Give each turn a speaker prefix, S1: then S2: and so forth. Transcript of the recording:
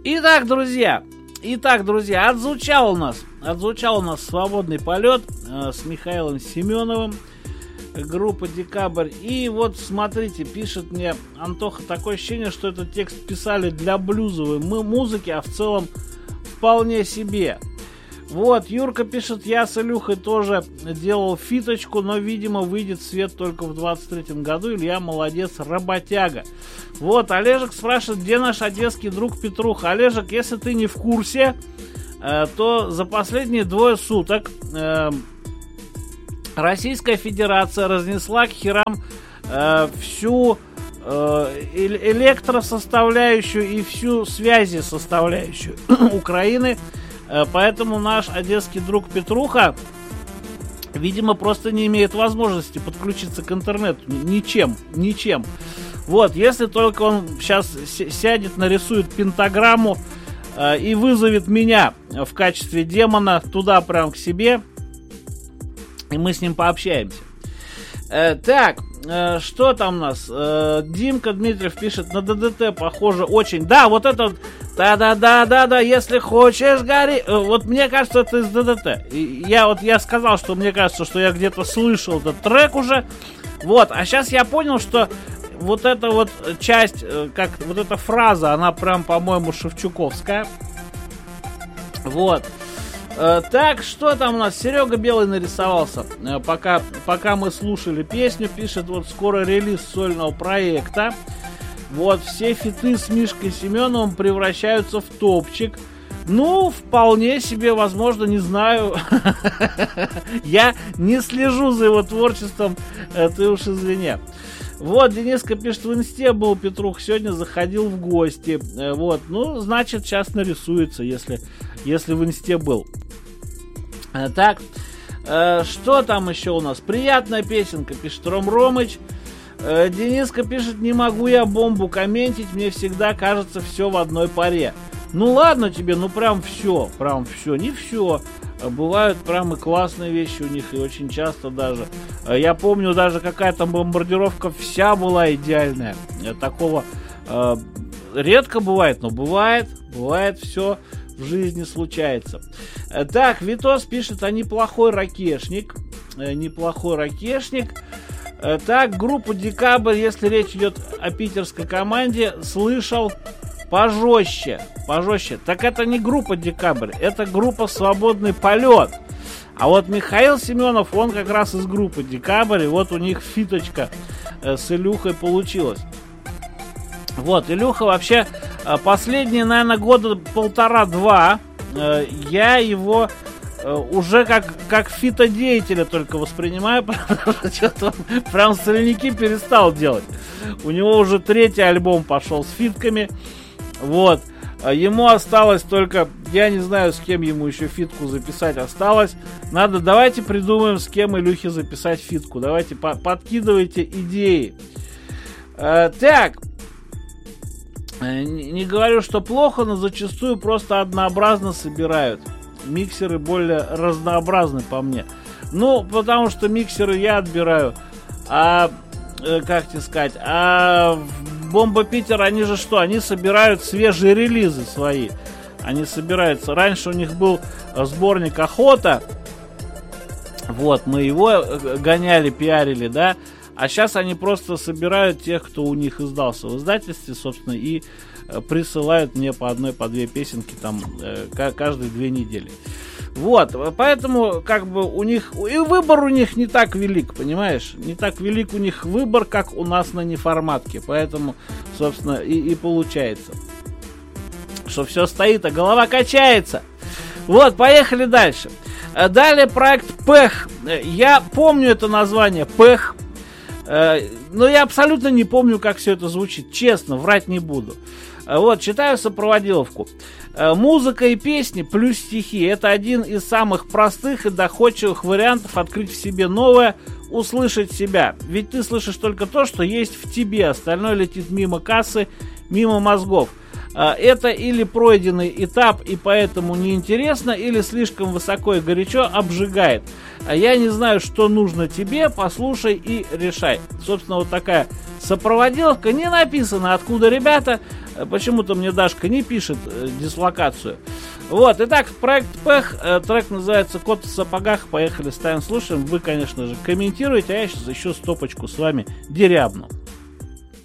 S1: Итак, друзья, отзвучал у нас «Свободный полет» с Михаилом Семеновым, группа «Декабрь». И вот смотрите, пишет мне Антоха, такое ощущение, что этот текст писали для блюзовой музыки, а в целом вполне себе. Вот, Юрка пишет, я с Илюхой тоже делал фиточку, но, видимо, выйдет в свет только в 23-м году. Илья молодец, работяга. Вот, Олежек спрашивает, где наш одесский друг Петруха. Олежек, если ты не в курсе, то за последние 2 суток Российская Федерация разнесла к херам всю электросоставляющую и всю связи составляющую Украины. Поэтому наш одесский друг Петруха, видимо, просто не имеет возможности подключиться к интернету. Ничем. Вот, если только он сейчас сядет, нарисует пентаграмму и вызовет меня в качестве демона туда прям к себе, и мы с ним пообщаемся. Так, что там у нас? Димка Дмитриев пишет, на ДДТ похоже очень. Да, вот это вот. Да, если хочешь, гори. Вот мне кажется, это из ДДТ. Я сказал, что мне кажется, что я где-то слышал этот трек уже. Вот, а сейчас я понял, что вот эта вот часть, как вот эта фраза, она прям, по-моему, шевчуковская. Вот. Так, что там у нас? Серега Белый нарисовался. Пока мы слушали песню, пишет, вот скоро релиз сольного проекта. Вот, все фиты с Мишкой Семеновым превращаются в топчик. Ну, вполне себе, возможно, не знаю. Я не слежу за его творчеством, ты уж извини. Вот, Дениска пишет, в инсте был Петрух, сегодня заходил в гости. Вот, ну, значит, сейчас нарисуется, если в инсте был. Так, что там еще у нас? Приятная песенка, пишет Ром Ромыч. Дениска пишет, не могу я бомбу комментить, мне всегда кажется все в одной паре. Ну ладно тебе, ну прям все, не все. Бывают прям и классные вещи у них, и очень часто даже. Я помню, даже какая-то бомбардировка вся была идеальная. Такого редко бывает, но бывает все в жизни случается. Так, Витос пишет, а неплохой ракешник. Так, группу «Декабрь», если речь идет о питерской команде, слышал пожестче. Так это не группа «Декабрь», это группа «Свободный полет». А вот Михаил Семенов, он как раз из группы «Декабрь», и вот у них фиточка с Илюхой получилась. Вот, Илюха вообще последние, наверное, года 1,5-2 я его уже как фитодеятеля только воспринимаю, потому что что-то он прям сольники перестал делать. У него уже 3-й альбом пошел с фитками. Вот. Ему осталось только, я не знаю, с кем ему еще фитку записать осталось. Давайте придумаем, с кем Илюхе записать фитку. Давайте подкидывайте идеи. Так. Не говорю, что плохо, но зачастую просто однообразно собирают. Миксеры более разнообразны по мне. Ну, потому что миксеры я отбираю. Как тебе сказать? Бомба Питер, они же что? Они собирают свежие релизы свои. Они собираются. Раньше у них был сборник «Охота». Вот, мы его гоняли, пиарили, да? А сейчас они просто собирают тех, кто у них издался в издательстве, собственно, и присылают мне по 1-2 песенки там каждые 2 недели. Вот, поэтому как бы у них, и выбор у них не так велик, понимаешь? Не так велик у них выбор, как у нас на неформатке. Поэтому, собственно, и получается, что все стоит, а голова качается. Вот, поехали дальше. Далее проект «Пэх». Я помню это название «Пэх». Но я абсолютно не помню, как все это звучит. Честно, врать не буду. Вот, читаю сопроводиловку. Музыка и песни плюс стихи — это один из самых простых и доходчивых вариантов открыть в себе новое, услышать себя. Ведь ты слышишь только то, что есть в тебе. Остальное летит мимо кассы, мимо мозгов. Это или пройденный этап и поэтому неинтересно, или слишком высоко и горячо обжигает. Я не знаю, что нужно тебе, послушай и решай. Собственно, вот такая сопроводиловка. Не написано, откуда ребята. Почему-то мне Дашка не пишет дислокацию. Вот, итак, проект Пэх, трек называется «Кот в сапогах». Поехали, ставим, слушаем. Вы, конечно же, комментируете, а я сейчас еще стопочку с вами дерябну.